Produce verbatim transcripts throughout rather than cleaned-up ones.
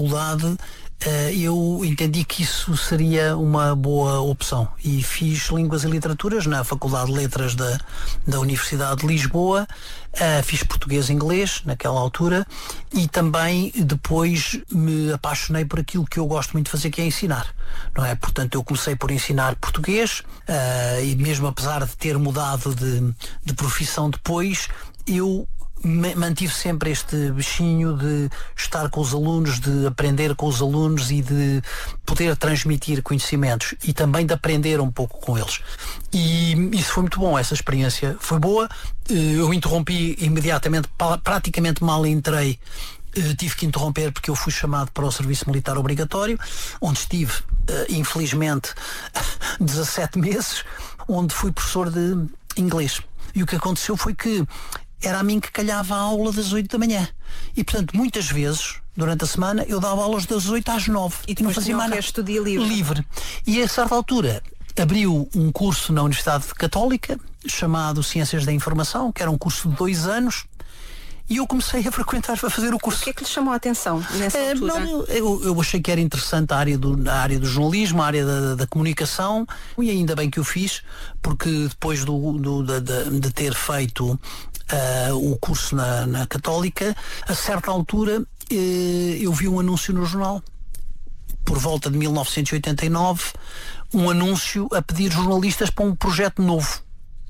faculdade, eu entendi que isso seria uma boa opção e fiz Línguas e Literaturas na Faculdade de Letras da, da Universidade de Lisboa, uh, fiz português e inglês naquela altura e também depois me apaixonei por aquilo que eu gosto muito de fazer, que é ensinar, não é? Portanto, eu comecei por ensinar português uh, e mesmo apesar de ter mudado de, de profissão depois, eu mantive sempre este bichinho de estar com os alunos, de aprender com os alunos e de poder transmitir conhecimentos e também de aprender um pouco com eles. E isso foi muito bom, essa experiência foi boa. Eu interrompi imediatamente, praticamente mal entrei, tive que interromper porque eu fui chamado para o serviço militar obrigatório, onde estive, infelizmente, dezassete meses, onde fui professor de inglês. E o que aconteceu foi que era a mim que calhava a aula das oito da manhã. E, portanto, muitas vezes, durante a semana, eu dava aulas das oito às nove. E não fazia mais nada. Resto do dia livre. livre. E, a certa altura, abriu um curso na Universidade Católica, chamado Ciências da Informação, que era um curso de dois anos, e eu comecei a frequentar, a fazer o curso. O que é que lhe chamou a atenção nessa é, altura? Não, eu, eu achei que era interessante a área do, a área do jornalismo, a área da, da comunicação, e ainda bem que o fiz, porque depois do, do, de, de, de ter feito uh, o curso na, na Católica, a certa altura uh, eu vi um anúncio no jornal, por volta de mil novecentos e oitenta e nove, um anúncio a pedir jornalistas para um projeto novo.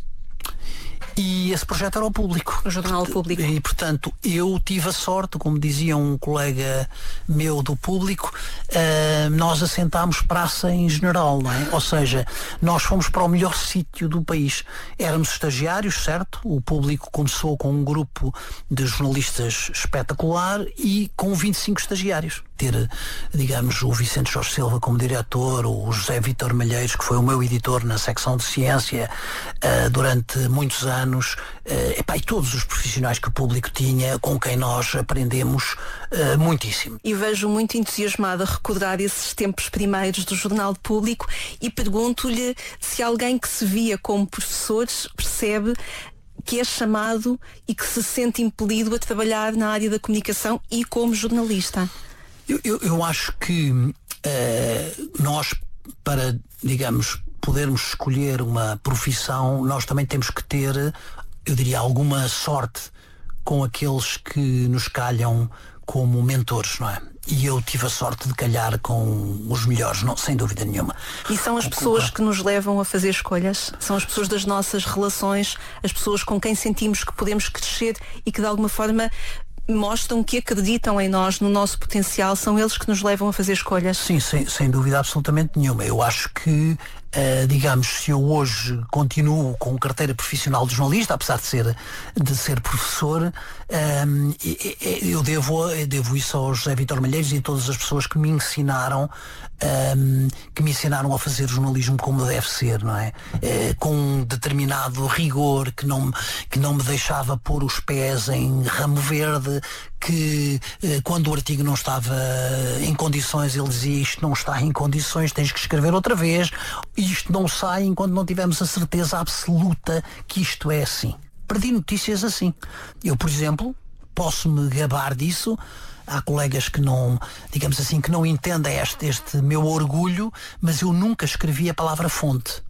E esse projeto era o Público. O Jornal Público. E, portanto, eu tive a sorte, como dizia um colega meu do Público, uh, nós assentámos praça em general, não é? Ou seja, nós fomos para o melhor sítio do país. Éramos estagiários, certo? O Público começou com um grupo de jornalistas espetacular e com vinte e cinco estagiários. Ter, digamos, o Vicente Jorge Silva como diretor, o José Vítor Malheiros, que foi o meu editor na secção de ciência uh, durante muitos anos, uh, epá, e todos os profissionais que o Público tinha, com quem nós aprendemos uh, muitíssimo. E vejo muito entusiasmada a recordar esses tempos primeiros do Jornal Público e pergunto-lhe se alguém que se via como professor percebe que é chamado e que se sente impelido a trabalhar na área da comunicação e como jornalista. Eu, eu, eu acho que uh, nós, para, digamos, podermos escolher uma profissão, nós também temos que ter, eu diria, alguma sorte com aqueles que nos calham como mentores, não é? E eu tive a sorte de calhar com os melhores, não, sem dúvida nenhuma. E são as pessoas que nos levam a fazer escolhas? São as pessoas das nossas relações, as pessoas com quem sentimos que podemos crescer e que de alguma forma mostram que acreditam em nós, no nosso potencial, são eles que nos levam a fazer escolhas? Sim, sem, sem dúvida absolutamente nenhuma. Eu acho que, uh, digamos, se eu hoje continuo com carteira profissional de jornalista, apesar de ser, de ser professor, um, eu, devo, eu devo isso ao José Vítor Malheiros e a todas as pessoas que me ensinaram um, que me ensinaram a fazer jornalismo como deve ser, não é? Uh, com um determinado rigor, que não, que não me deixava pôr os pés em ramo verde, que eh, quando o artigo não estava em condições, ele dizia: isto não está em condições, tens que escrever outra vez, isto não sai enquanto não tivermos a certeza absoluta que isto é assim. Perdi notícias assim. Eu, por exemplo, posso me gabar disso. Há colegas que não, digamos assim, que não entendem este, este meu orgulho, mas eu nunca escrevi a palavra fonte.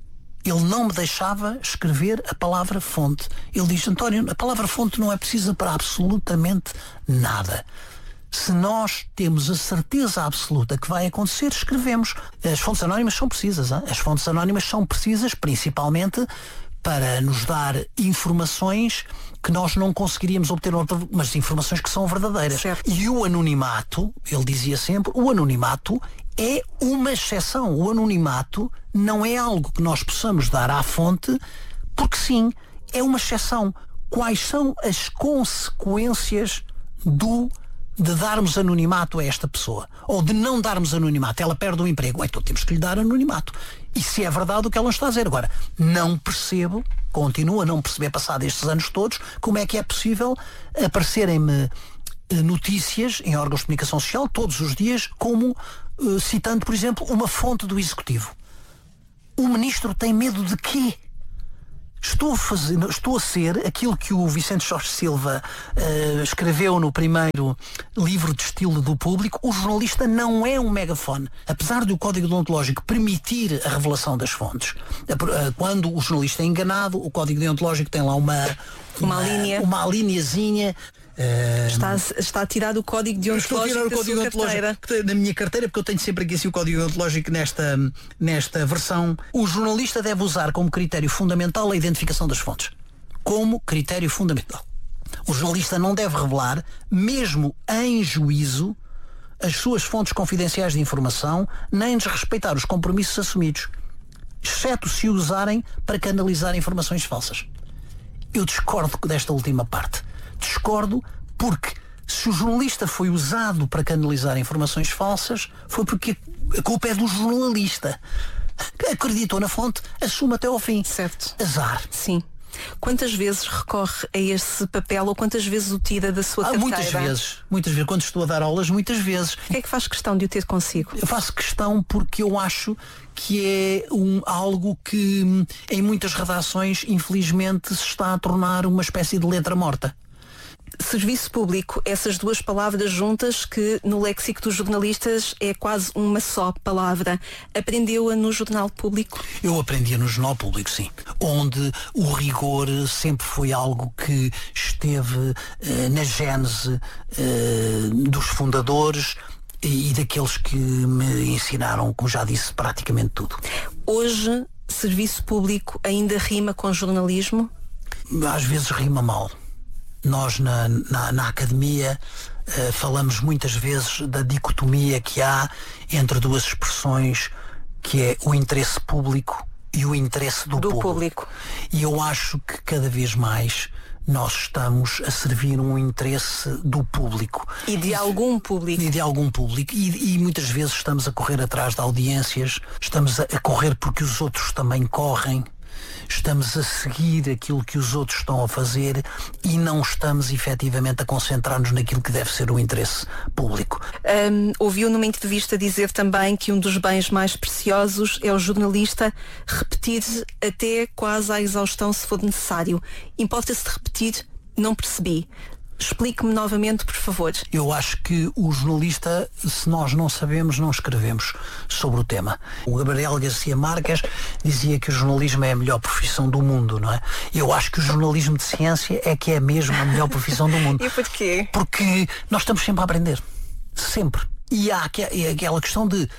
Ele não me deixava escrever a palavra fonte. Ele diz: António, a palavra fonte não é precisa para absolutamente nada. Se nós temos a certeza absoluta que vai acontecer, escrevemos. As fontes anónimas são precisas, hein? As fontes anónimas são precisas principalmente para nos dar informações que nós não conseguiríamos obter, mas informações que são verdadeiras. Certo. E o anonimato, ele dizia sempre, o anonimato é uma exceção. O anonimato não é algo que nós possamos dar à fonte, porque sim, é uma exceção. Quais são as consequências do de darmos anonimato a esta pessoa? Ou de não darmos anonimato? Ela perde o emprego. Então temos que lhe dar anonimato. E se é verdade o que ela está a dizer. Agora, não percebo, continuo a não perceber, passado estes anos todos, como é que é possível aparecerem-me notícias em órgãos de comunicação social todos os dias, como uh, citando, por exemplo, uma fonte do Executivo. O ministro tem medo de quê? Estou a, fazer, estou a ser aquilo que o Vicente Jorge Silva uh, escreveu no primeiro livro de estilo do Público. O jornalista não é um megafone. Apesar do Código Deontológico permitir a revelação das fontes, uh, quando o jornalista é enganado, o Código Deontológico tem lá uma, uma, uma linha. Uma linhazinha. Uh, está, está a tirar o código deontológico da sua carteira. Da minha carteira, porque eu tenho sempre aqui assim, o código deontológico nesta, nesta versão. O jornalista deve usar como critério fundamental a identificação das fontes. Como critério fundamental. O jornalista não deve revelar, mesmo em juízo, as suas fontes confidenciais de informação, nem desrespeitar os compromissos assumidos, exceto se usarem para canalizar informações falsas. Eu discordo desta última parte. Discordo porque se o jornalista foi usado para canalizar informações falsas, foi porque a culpa é do jornalista. Acreditou na fonte, assume até ao fim. Certo. Azar. Sim. Quantas vezes recorre a esse papel ou quantas vezes o tira da sua ah, carteira? Muitas vezes. Muitas vezes. Quando estou a dar aulas, muitas vezes. O que é que faz questão de o ter consigo? Eu faço questão porque eu acho que é um, algo que em muitas redações, infelizmente, se está a tornar uma espécie de letra morta. Serviço público, essas duas palavras juntas que no léxico dos jornalistas é quase uma só palavra. Aprendeu-a no Jornal Público? Eu aprendi no Jornal Público, sim. Onde o rigor sempre foi algo que esteve eh, na gênese eh, dos fundadores e, e daqueles que me ensinaram, como já disse, praticamente tudo. Hoje, serviço público ainda rima com jornalismo? Às vezes rima mal. Nós na, na, na academia uh, falamos muitas vezes da dicotomia que há entre duas expressões, que é o interesse público e o interesse do, do público. público. E eu acho que cada vez mais nós estamos a servir um interesse do público. E de algum público. E de algum público. E, e muitas vezes estamos a correr atrás de audiências, estamos a, a correr porque os outros também correm. Estamos a seguir aquilo que os outros estão a fazer e não estamos efetivamente a concentrar-nos naquilo que deve ser o interesse público. Um, ouviu numa entrevista dizer também que um dos bens mais preciosos é o jornalista repetir até quase à exaustão se for necessário. Importa-se de repetir? Não percebi. Explique-me novamente, por favor. Eu acho que o jornalista, se nós não sabemos, não escrevemos sobre o tema. O Gabriel Garcia Marques dizia que o jornalismo é a melhor profissão do mundo, não é? Eu acho que o jornalismo de ciência é que é mesmo a melhor profissão do mundo. E porquê? Porque nós estamos sempre a aprender. Sempre. E há aquela questão de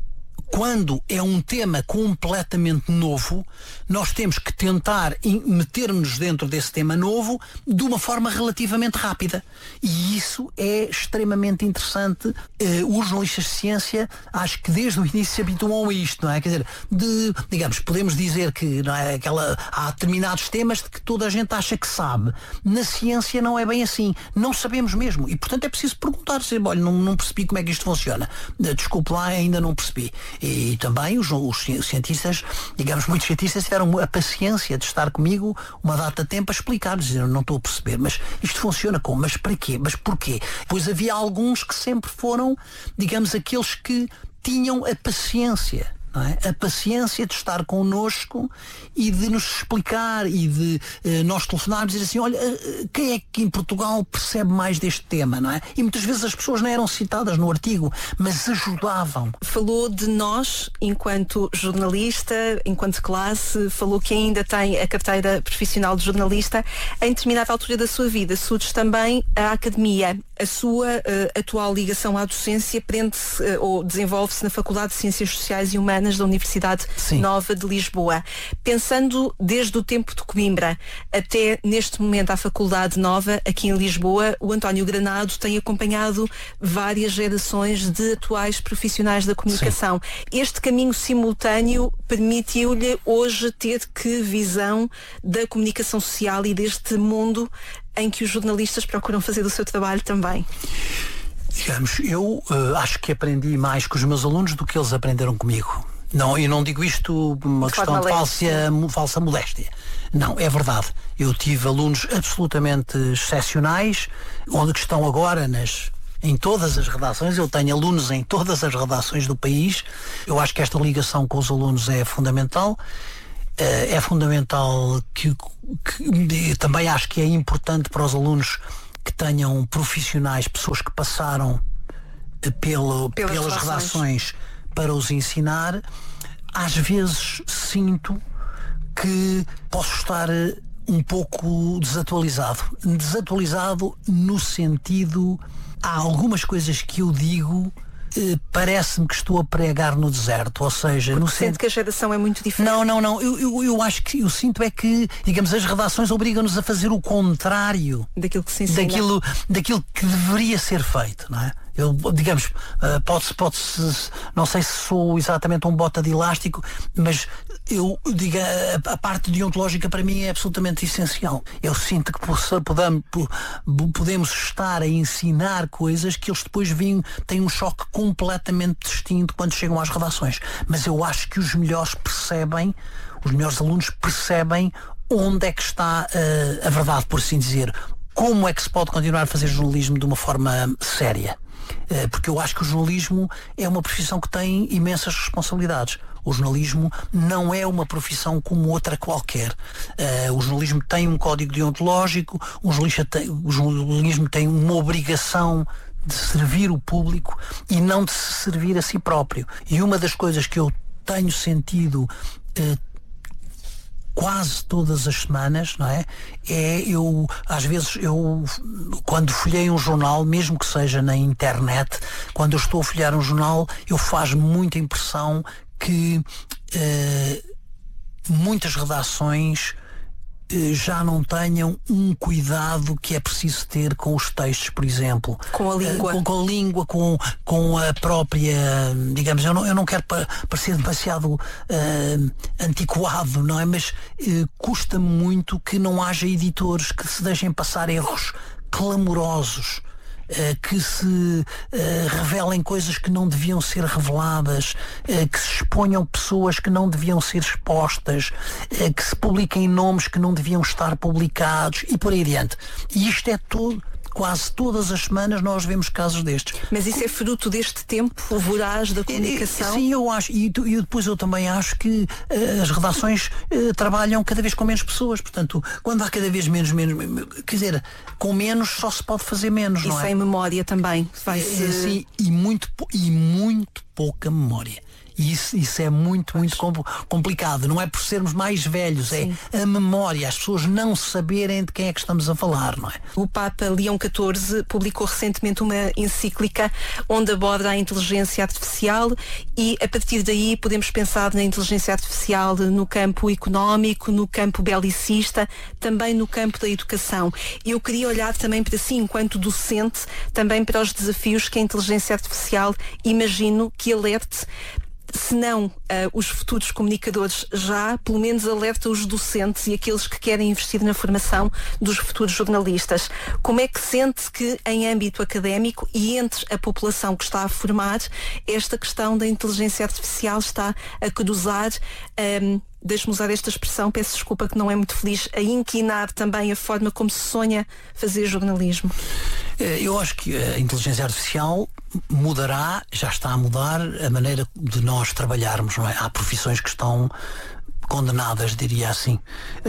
quando é um tema completamente novo, nós temos que tentar meter-nos dentro desse tema novo de uma forma relativamente rápida. E isso é extremamente interessante. Uh, os jornalistas de ciência, acho que desde o início se habituam a isto, não é? Quer dizer, de, digamos, podemos dizer que não é, aquela, há determinados temas de que toda a gente acha que sabe. Na ciência não é bem assim. Não sabemos mesmo. E, portanto, é preciso perguntar. Dizer, olha, não, não percebi como é que isto funciona. Desculpe lá, ainda não percebi. E também os, os cientistas, digamos, muitos cientistas tiveram a paciência de estar comigo uma data de tempo a explicar, dizer, eu não estou a perceber, mas isto funciona como? Mas para quê? Mas porquê? Pois havia alguns que sempre foram, digamos, aqueles que tinham a paciência, não é? A paciência de estar connosco e de nos explicar e de uh, nós telefonarmos e dizer assim, olha, uh, quem é que em Portugal percebe mais deste tema, não é? E muitas vezes as pessoas não eram citadas no artigo, mas ajudavam. Falou de nós, enquanto jornalista, enquanto classe, falou que ainda tem a carteira profissional de jornalista. Em determinada altura da sua vida, surge também a academia. A sua uh, atual ligação à docência prende-se uh, ou desenvolve-se na Faculdade de Ciências Sociais e Humanas da Universidade Sim. Nova de Lisboa. Pensando desde o tempo de Coimbra até neste momento à Faculdade Nova, aqui em Lisboa, o António Granado tem acompanhado várias gerações de atuais profissionais da comunicação. Sim. Este caminho simultâneo permitiu-lhe hoje ter que visão da comunicação social e deste mundo em que os jornalistas procuram fazer o seu trabalho também? Digamos, eu uh, acho que aprendi mais com os meus alunos do que eles aprenderam comigo. Não, eu não digo isto por uma de questão de falsa, falsa modéstia. Não, é verdade. Eu tive alunos absolutamente excepcionais, onde estão agora nas, em todas as redações. Eu tenho alunos em todas as redações do país. Eu acho que esta ligação com os alunos é fundamental. é fundamental que, que também acho que é importante para os alunos que tenham profissionais, pessoas que passaram pelo, pelas, pelas redações para os ensinar. Às vezes sinto que posso estar um pouco desatualizado. Desatualizado no sentido, há algumas coisas que eu digo, eh, parece-me que estou a pregar no deserto, ou seja... Porque no sente sentido que a geração é muito diferente. Não, não, não. Eu, eu, eu acho que, eu sinto é que, digamos, as redações obrigam-nos a fazer o contrário daquilo que se ensina. Daquilo, daquilo que deveria ser feito, não é? Eu, digamos, pode-se, pode-se, não sei se sou exatamente um bota de elástico, mas eu digo, a, a parte deontológica para mim é absolutamente essencial. Eu sinto que podamos, podemos estar a ensinar coisas que eles depois vêm, têm um choque completamente distinto quando chegam às redações. Mas eu acho que os melhores percebem, os melhores alunos percebem onde é que está uh, a verdade, por assim dizer. Como é que se pode continuar a fazer jornalismo de uma forma séria? Porque eu acho que o jornalismo é uma profissão que tem imensas responsabilidades. O jornalismo não é uma profissão como outra qualquer. Uh, o jornalismo tem um código deontológico, o jornalismo tem, o jornalismo tem uma obrigação de servir o público e não de se servir a si próprio. E uma das coisas que eu tenho sentido uh, quase todas as semanas, não é? É eu, às vezes, eu, quando folhei um jornal, mesmo que seja na internet, quando eu estou a folhear um jornal, eu faz-me muita impressão que eh, muitas redações eh, já não tenham um cuidado que é preciso ter com os textos, por exemplo. Com a língua. Eh, com, com a língua, com, com a própria, digamos, eu não, eu não quero pa, parecer demasiado eh, antiquado, não é? Mas eh, custa-me muito que não haja editores que se deixem passar erros clamorosos, Uh, que se uh, revelem coisas que não deviam ser reveladas, uh, que se exponham pessoas que não deviam ser expostas, uh, que se publiquem nomes que não deviam estar publicados e por aí adiante. E isto é tudo, quase todas as semanas nós vemos casos destes. Mas isso é fruto deste tempo voraz da comunicação? Sim, eu acho, e, e depois eu também acho que uh, as redações uh, trabalham cada vez com menos pessoas, portanto, quando há cada vez menos, menos, quer dizer, com menos só se pode fazer menos, e não é? E sem memória também. Vai -se... Sim, e muito, e muito pouca memória. E isso, isso é muito, muito complicado. Não é por sermos mais velhos, Sim. é a memória, as pessoas não saberem de quem é que estamos a falar, não é? O Papa Leão catorze publicou recentemente uma encíclica onde aborda a inteligência artificial e a partir daí podemos pensar na inteligência artificial no campo económico, no campo belicista, também no campo da educação. E eu queria olhar também para si, enquanto docente, também para os desafios que a inteligência artificial, imagino que alerte, se não uh, os futuros comunicadores já, pelo menos alerta os docentes e aqueles que querem investir na formação dos futuros jornalistas. Como é que sente que em âmbito académico e entre a população que está a formar, esta questão da inteligência artificial está a cruzar, um, deixe-me usar esta expressão, peço desculpa que não é muito feliz, a inquinar também a forma como se sonha fazer jornalismo? Eu acho que a inteligência artificial mudará, já está a mudar a maneira de nós trabalharmos, não é? Há profissões que estão condenadas, diria assim.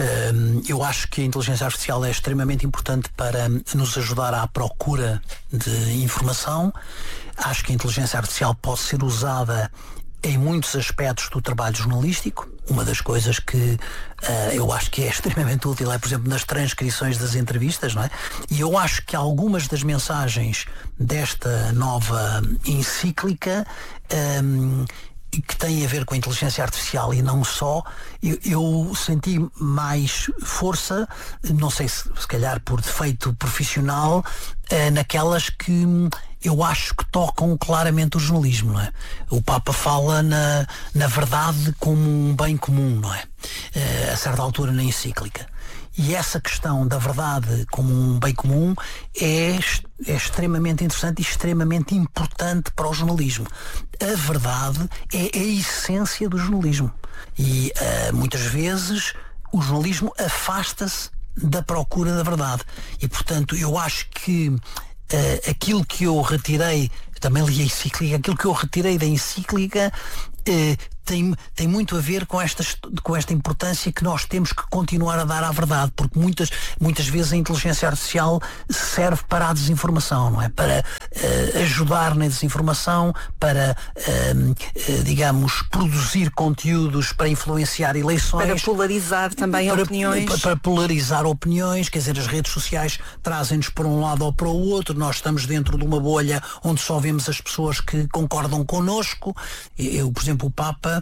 Eu acho que a inteligência artificial é extremamente importante para nos ajudar à procura de informação. Acho que a inteligência artificial pode ser usada em muitos aspectos do trabalho jornalístico. Uma das coisas que uh, eu acho que é extremamente útil é, por exemplo, nas transcrições das entrevistas, não é? E eu acho que algumas das mensagens desta nova encíclica um, que têm a ver com a inteligência artificial e não só, eu, eu senti mais força, não sei se, se calhar por defeito profissional, uh, naquelas que eu acho que tocam claramente o jornalismo, não é? O Papa fala na, na verdade como um bem comum, não é? Uh, a certa altura na encíclica. E essa questão da verdade como um bem comum é, é extremamente interessante e extremamente importante para o jornalismo. A verdade é a essência do jornalismo. E uh, muitas vezes o jornalismo afasta-se da procura da verdade. E, portanto, eu acho que Uh, aquilo que eu retirei, também li a encíclica, aquilo que eu retirei da encíclica uh, tem, tem muito a ver com esta, com esta importância que nós temos que continuar a dar à verdade, porque muitas, muitas vezes a inteligência artificial serve para a desinformação, não é? Para uh, ajudar na desinformação, para, uh, uh, digamos, produzir conteúdos para influenciar eleições. Para polarizar também para, opiniões. Para, para polarizar opiniões, quer dizer, as redes sociais trazem-nos para um lado ou para o outro, nós estamos dentro de uma bolha onde só vemos as pessoas que concordam connosco. Eu, por exemplo, o Papa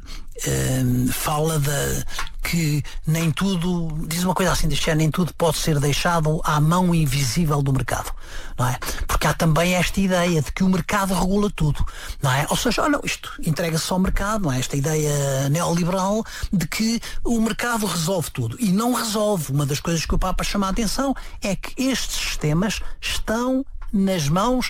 uh, fala de, que nem tudo, diz uma coisa assim, deixar, nem tudo pode ser deixado à mão invisível do mercado, não é? Porque há também esta ideia de que o mercado regula tudo, não é? Ou seja, olha, isto entrega-se ao mercado, não é? Esta ideia neoliberal de que o mercado resolve tudo. E não resolve. Uma das coisas que o Papa chama a atenção é que estes sistemas estão nas mãos,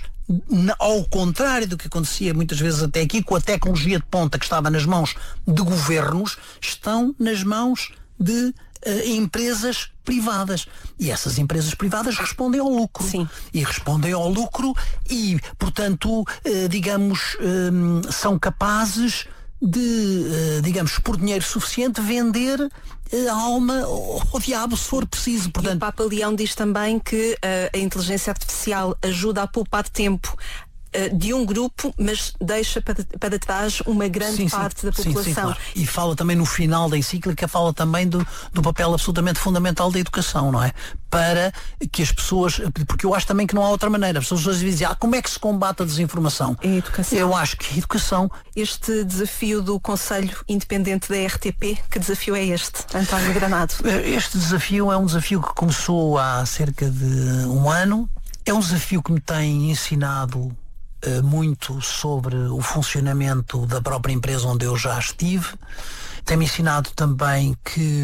ao contrário do que acontecia muitas vezes até aqui, com a tecnologia de ponta que estava nas mãos de governos, estão nas mãos de uh, empresas privadas. E essas empresas privadas respondem ao lucro. Sim. E respondem ao lucro e, portanto, uh, digamos, uh, são capazes de, uh, digamos, por dinheiro suficiente, vender a alma ao diabo, se for preciso. Portanto, e o Papa Leão diz também que uh, a inteligência artificial ajuda a poupar tempo uh, de um grupo, mas deixa para, para trás uma grande sim, parte sim, da população. Sim, sim, claro. E fala também no final da encíclica, fala também do, do papel absolutamente fundamental da educação, não é? Para que as pessoas, porque eu acho também que não há outra maneira. As pessoas dizem, ah, como é que se combate a desinformação? É a educação. Eu acho que a educação. Este desafio do Conselho Independente da R T P, que desafio é este, António Granado? Este desafio é um desafio que começou há cerca de um ano. É um desafio que me tem ensinado uh, muito sobre o funcionamento da própria empresa onde eu já estive. Tem-me ensinado também que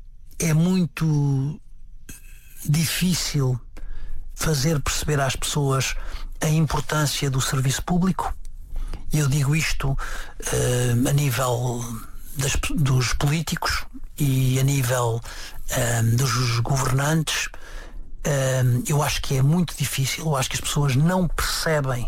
é muito difícil fazer perceber às pessoas a importância do serviço público. E eu digo isto uh, a nível das, dos políticos e a nível uh, dos governantes. Uh, eu acho que é muito difícil, eu acho que as pessoas não percebem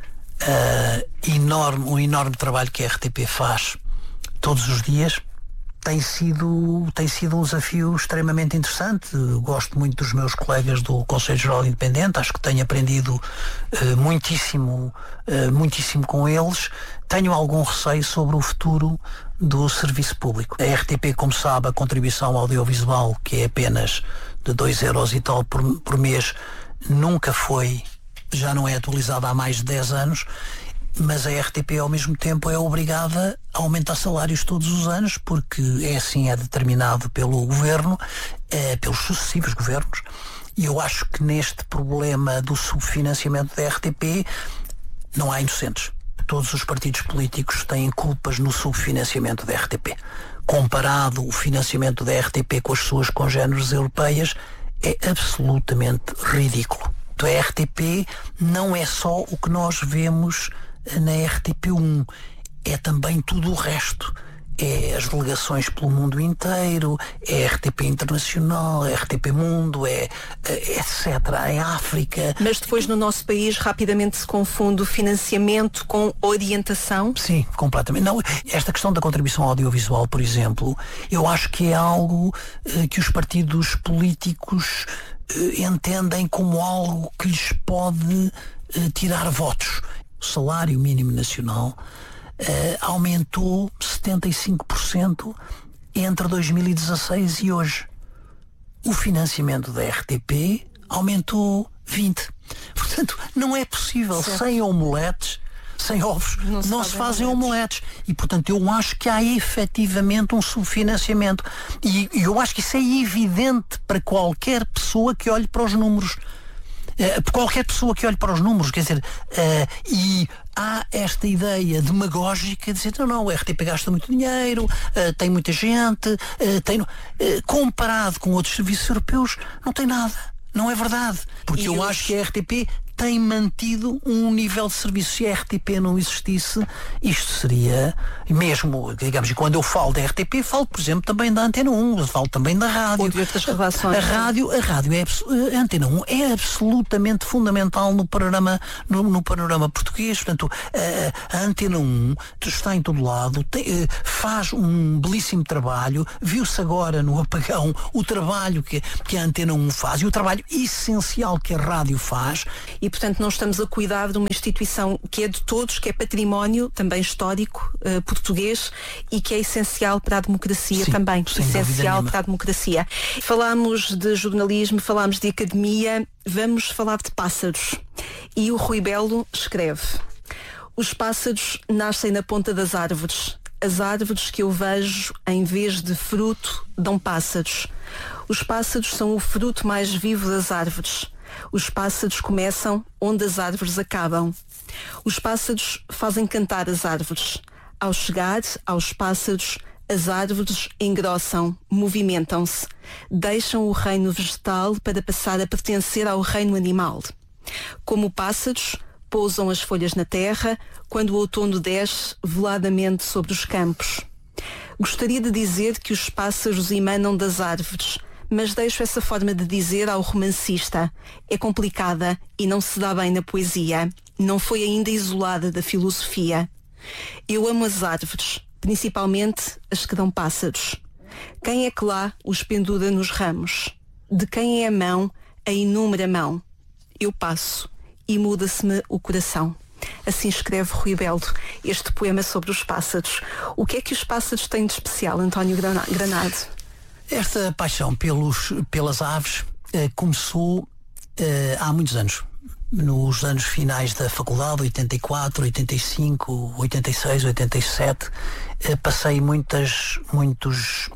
uh, enorme, o enorme trabalho que a R T P faz todos os dias. Tem sido, tem sido um desafio extremamente interessante. Gosto muito dos meus colegas do Conselho Geral Independente, acho que tenho aprendido uh, muitíssimo, uh, muitíssimo com eles. Tenho algum receio sobre o futuro do serviço público. A R T P, como sabe, a contribuição audiovisual, que é apenas de dois euros e tal por, por mês, nunca foi, já não é atualizada há mais de dez anos. Mas a R T P ao mesmo tempo é obrigada a aumentar salários todos os anos, porque é assim, é determinado pelo governo, é, pelos sucessivos governos, e eu acho que neste problema do subfinanciamento da R T P não há inocentes. Todos os partidos políticos têm culpas no subfinanciamento da R T P. Comparado o financiamento da R T P com as suas congêneres europeias, é absolutamente ridículo. A R T P não é só o que nós vemos na R T P um, é também tudo o resto. É as delegações pelo mundo inteiro, é a R T P Internacional, é a R T P Mundo, é, é etcétera. É a África. Mas depois no nosso país rapidamente se confunde o financiamento com orientação? Sim, completamente. Não, esta questão da contribuição audiovisual, por exemplo, eu acho que é algo uh, que os partidos políticos uh, entendem como algo que lhes pode uh, tirar votos. O salário mínimo nacional uh, aumentou setenta e cinco por cento entre dois mil e dezasseis e hoje. O financiamento da R T P aumentou vinte por cento. Portanto, não é possível, certo. Sem omeletes, sem ovos, não se, não se fazem omeletes. omeletes. E, portanto, eu acho que há efetivamente um subfinanciamento. E, e eu acho que isso é evidente para qualquer pessoa que olhe para os números. Uh, qualquer pessoa que olhe para os números, quer dizer, uh, e há esta ideia demagógica de dizer, não, não, a R T P gasta muito dinheiro, uh, tem muita gente, uh, tem, uh, comparado com outros serviços europeus, não tem nada. Não é verdade. Porque e eu os... acho que a R T P tem mantido um nível de serviço. Se a R T P não existisse, isto seria, mesmo, digamos, e quando eu falo da R T P, falo, por exemplo, também da Antena um, falo também da rádio. Ou de outras relações. A rádio, a rádio é, a Antena um é absolutamente fundamental no panorama, no, no panorama português. Portanto, a, a Antena um está em todo lado, tem, faz um belíssimo trabalho, viu-se agora no apagão o trabalho que, que a Antena um faz e o trabalho essencial que a rádio faz. E, portanto, não estamos a cuidar de uma instituição que é de todos, que é património também histórico uh, português e que é essencial para a democracia. Sim, também, essencial para a democracia. Falámos de jornalismo, falámos de academia, vamos falar de pássaros. E o Rui Belo escreve: os pássaros nascem na ponta das árvores. As árvores que eu vejo, em vez de fruto, dão pássaros. Os pássaros são o fruto mais vivo das árvores. Os pássaros começam onde as árvores acabam. Os pássaros fazem cantar as árvores. Ao chegar aos pássaros, as árvores engrossam, movimentam-se, deixam o reino vegetal para passar a pertencer ao reino animal. Como pássaros, pousam as folhas na terra quando o outono desce veladamente sobre os campos. Gostaria de dizer que os pássaros emanam das árvores, mas deixo essa forma de dizer ao romancista. É complicada e não se dá bem na poesia. Não foi ainda isolada da filosofia. Eu amo as árvores, principalmente as que dão pássaros. Quem é que lá os pendura nos ramos? De quem é a mão, a inúmera mão? Eu passo e muda-se-me o coração. Assim escreve Rui Belo este poema sobre os pássaros. O que é que os pássaros têm de especial, António Granado? Esta paixão pelos, pelas aves eh, começou eh, há muitos anos. Nos anos finais da faculdade, oitenta e quatro, oitenta e cinco, oitenta e seis, oitenta e sete, eh, passei muitas, muitos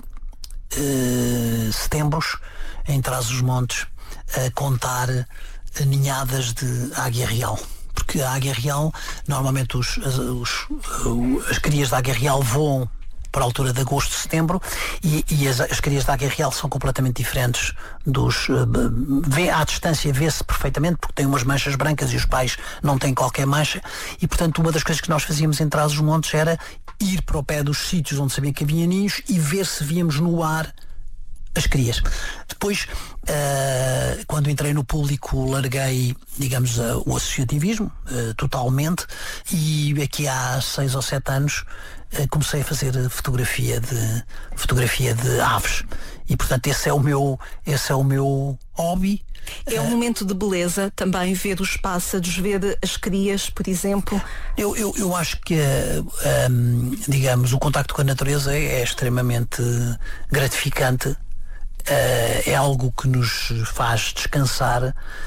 eh, setembros em Trás-os-Montes a contar ninhadas de águia real, porque a águia real, normalmente os, as, os, as crias da águia real voam para a altura de agosto, setembro, e, e as, as crias da águia real são completamente diferentes dos... Uh, vê, à distância vê-se perfeitamente, porque tem umas manchas brancas e os pais não têm qualquer mancha, e portanto uma das coisas que nós fazíamos em Trás-os-Montes era ir para o pé dos sítios onde sabia que havia ninhos e ver se víamos no ar as crias. Depois, uh, quando entrei no público, larguei, digamos, uh, o associativismo uh, totalmente, e aqui há seis ou sete anos uh, comecei a fazer fotografia de fotografia de aves, e portanto esse é o meu esse é o meu hobby. É um momento de beleza também ver os pássaros, ver as crias, por exemplo. Eu, eu, eu acho que, um, digamos, o contacto com a natureza é, é extremamente gratificante. Uh, é algo que nos faz descansar.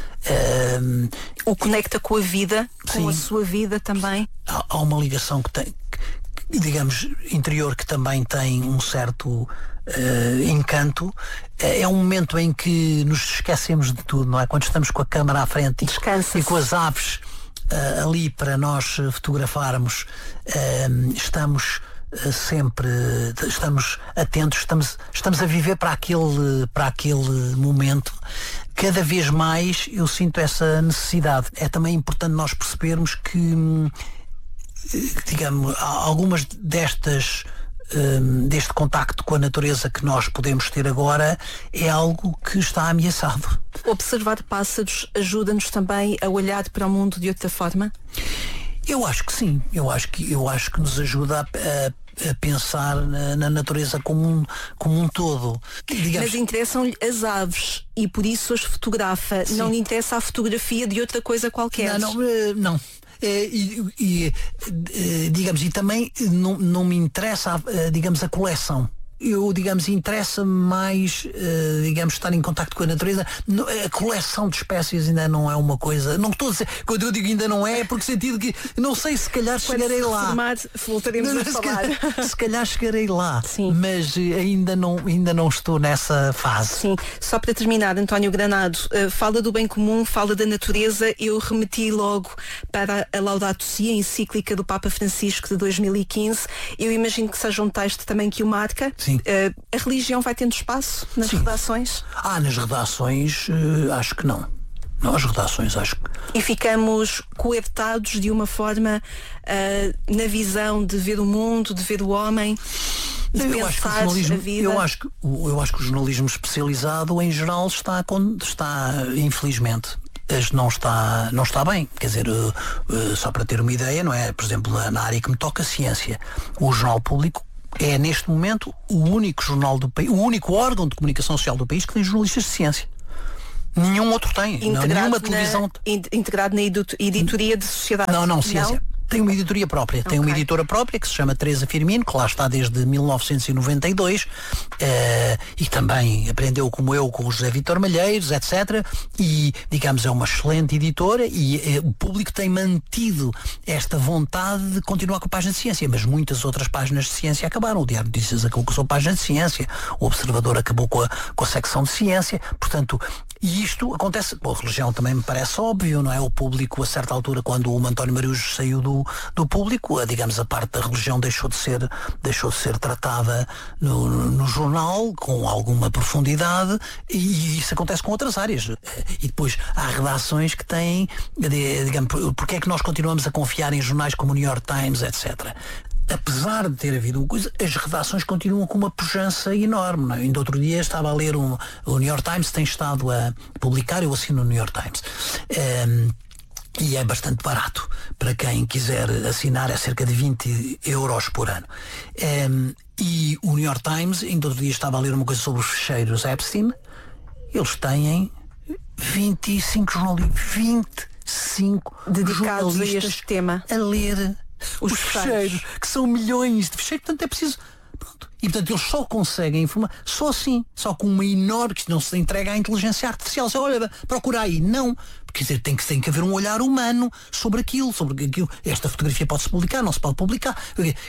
Uh, o conecta com a vida, com sim, a sua vida também. Há, há uma ligação que tem, que, digamos, interior, que também tem um certo uh, encanto. É um momento em que nos esquecemos de tudo, não é? Quando estamos com a câmara à frente e, e com as aves uh, ali para nós fotografarmos, uh, estamos sempre, estamos atentos, estamos, estamos a viver para aquele, para aquele momento. Cada vez mais eu sinto essa necessidade. É também importante nós percebermos que, digamos, algumas destas Um, deste contacto com a natureza que nós podemos ter agora é algo que está ameaçado. Observar pássaros ajuda-nos também a olhar para o mundo de outra forma? Eu acho que sim, eu acho que, eu acho que nos ajuda a, a, a pensar na, na natureza como um, como um todo. Digamos... Mas interessam-lhe as aves e por isso as fotografa, sim. Não lhe interessa a fotografia de outra coisa qualquer? Não, não, não. E, e, e, digamos, e também não, não me interessa, digamos, a coleção. Eu, digamos, interessa-me mais, uh, digamos, estar em contacto com a natureza. A coleção de espécies ainda não é uma coisa. Não estou a dizer, quando eu digo ainda não é, é porque sentido que não sei, se calhar chegarei lá. Reformar, voltaremos não, a falar. Se calhar, se calhar chegarei lá. Sim. Mas ainda não, ainda não estou nessa fase. Sim. Só para terminar, António Granado, uh, fala do bem comum, fala da natureza. Eu remeti logo para a Laudato Si, a encíclica do Papa Francisco de dois mil e quinze. Eu imagino que seja um texto também que o marca. Sim. Uh, a religião vai tendo espaço nas Sim. redações? Ah, nas redações uh, acho que não. Não, as redações acho que... E ficamos cooptados de uma forma uh, na visão de ver o mundo, de ver o homem, de eu acho que o pensar jornalismo, a vida. Eu acho, que, eu acho que o jornalismo especializado em geral está, está infelizmente, não está, não está bem. Quer dizer, uh, uh, só para ter uma ideia, não é? Por exemplo, na área que me toca, a ciência, o Jornal Público é neste momento o único jornal do país, o único órgão de comunicação social do país que tem jornalistas de ciência. Nenhum outro tem. Integrado não, nenhuma televisão. Na, integrado na editoria de sociedade. Não, não, ciência. Não? Tem uma editoria própria, okay. Tem uma editora própria que se chama Teresa Firmino, que lá está desde mil novecentos e noventa e dois, uh, e também aprendeu como eu com o José Vítor Malheiros, etcétera. E, digamos, é uma excelente editora e uh, o público tem mantido esta vontade de continuar com a página de ciência, mas muitas outras páginas de ciência acabaram. O Diário de Notícias acabou com a sua página de ciência, o Observador acabou com a, com a secção de ciência, portanto, e isto acontece, bom, a religião também me parece óbvio, não é? O público, a certa altura, quando o António Mariujo saiu do, do público, a, digamos, a parte da religião deixou de ser, deixou de ser tratada no, no jornal com alguma profundidade, e isso acontece com outras áreas. E depois há redações que têm, digamos, porque é que nós continuamos a confiar em jornais como o New York Times, etcétera. Apesar de ter havido uma coisa, as redações continuam com uma pujança enorme. Não é? Ainda outro dia estava a ler um, o New York Times tem estado a publicar, eu assino o New York Times. Um, e é bastante barato. Para quem quiser assinar, é cerca de vinte euros por ano. Um, e o New York Times, ainda outro dia estava a ler uma coisa sobre os fecheiros Epstein. Eles têm vinte e cinco jornalistas, vinte e cinco dedicados jornalistas a este tema. A ler os, os fecheiros, que são milhões de fecheiros, portanto é preciso. Pronto. E portanto eles só conseguem informar, só assim, só com uma enorme, que não se entrega à inteligência artificial. Você, olha, procura aí. Não. Quer dizer, tem que, tem que haver um olhar humano sobre aquilo, sobre aquilo. Esta fotografia pode-se publicar, não se pode publicar.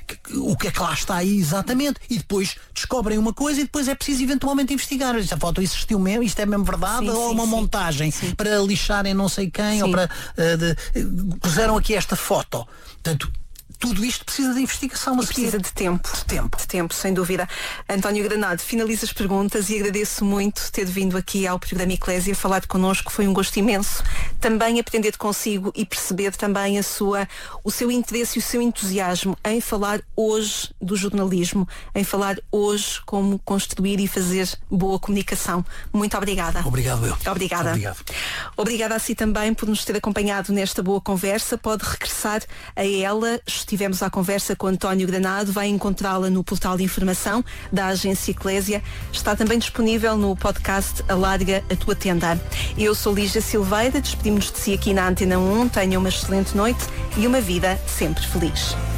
O que é que lá está aí exatamente? E depois descobrem uma coisa e depois é preciso eventualmente investigar. Esta foto existiu mesmo, isto é mesmo verdade, sim, ou sim, uma sim. montagem Sim. para lixarem não sei quem, sim. ou para uh, de, puseram aqui esta foto. Portanto, tudo isto precisa de investigação, mas precisa de tempo. De tempo. De tempo, sem dúvida. António Granado, finaliza as perguntas e agradeço muito ter vindo aqui ao programa Eclésia, falar connosco, foi um gosto imenso. Também aprender consigo e perceber também a sua, o seu interesse e o seu entusiasmo em falar hoje do jornalismo, em falar hoje como construir e fazer boa comunicação. Muito obrigada. Obrigado, eu. Obrigada. Obrigado. Obrigada a si também por nos ter acompanhado nesta boa conversa. Pode regressar a ela. Estivemos à conversa com António Granado, vai encontrá-la no portal de informação da Agência Eclésia. Está também disponível no podcast Alarga a Tua Tenda. Eu sou Lígia Silveira, despedimos-nos de si aqui na Antena um. Tenha uma excelente noite e uma vida sempre feliz.